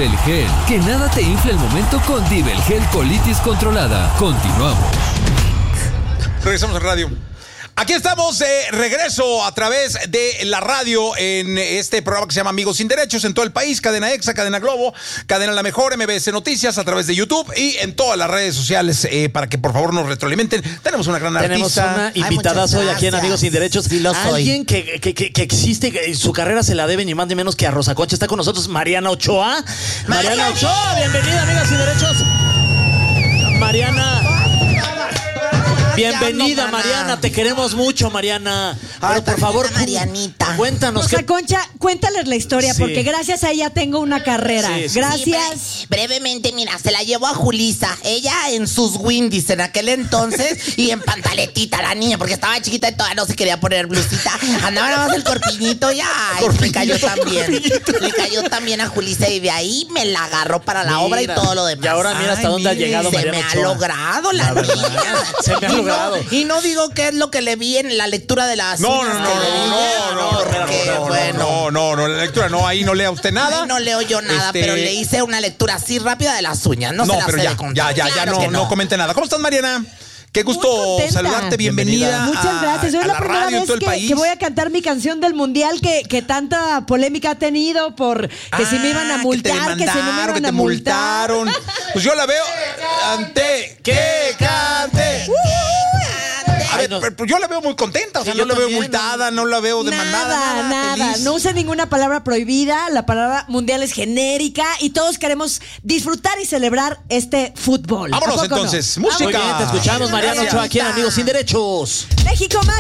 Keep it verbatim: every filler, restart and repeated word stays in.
Dibelgel. Que nada te infle el momento con Dibelgel Colitis Controlada. Continuamos. Regresamos a radio. Aquí estamos de regreso a través de la radio en este programa que se llama Amigos Sin Derechos en todo el país, Cadena Exa, Cadena Globo, Cadena La Mejor, M B S Noticias, a través de YouTube y en todas las redes sociales eh, para que por favor nos retroalimenten. Tenemos una gran Tenemos artista. una invitada hoy aquí en Amigos Sin Derechos. Sí lo soy. Alguien que, que, que, que existe, que su carrera se la debe ni más ni menos que a Rosa Concha. Está con nosotros Mariana Ochoa. Mariana, Mariana Ochoa, bienvenida, Amigas Sin Derechos. Mariana. Bienvenida, Mariana, te queremos mucho, Mariana. Pero por favor, Marianita. Cuéntanos. Rosa ¿qué... Concha, cuéntales la historia, Sí. porque gracias a ella tengo una carrera. Sí, sí. Gracias. Sí, bre- brevemente, mira, se la llevó a Julisa. Ella en sus Windys en aquel entonces y en pantaletita la niña, porque estaba chiquita y todavía no se quería poner blusita. Andaba nada más el corpiñito ya. Le cayó también. Le cayó también a Julisa y de ahí me la agarró para la Mira, obra y todo lo demás. y ahora mira hasta dónde ha llegado Se Mariana me ha Ochoa. logrado la, La verdad, niña. se me ha Y no- logrado. Y no digo qué es lo que le vi en la lectura de las No, uñas no, no, que le vi, no, no, porque, no, no, bueno, no, no, no, la lectura no, ahí no lea usted nada. Ay, no leo yo nada, Este- pero le hice una lectura así rápida de las uñas. No, No, se las pero sé ya, de contar. ya, ya, ya Claro no, que no comente nada. ¿Cómo estás, Mariana? Qué gusto Muy contenta. saludarte, bienvenida. Muchas a- gracias. Es a la, la primera radio en vez todo el que, país. que voy a cantar mi canción del mundial que, que tanta polémica ha tenido por que si me iban a Ah, multar, que, te si no me demandaron, iban que a te multar. multaron. Pues yo la veo ante que cante. A ver, Ay, no. pero yo la veo muy contenta, o sea, Sí, no yo la veo también, multada, no la veo demandada, Nada, nada, nada. feliz. No usa ninguna palabra prohibida. La palabra mundial es genérica y todos queremos disfrutar y celebrar este fútbol. ¿A Vámonos poco no? entonces, Muy música. bien, te escuchamos, Mariana Gracias. Ochoa, aquí en Amigos Sin Derechos. México Mágico.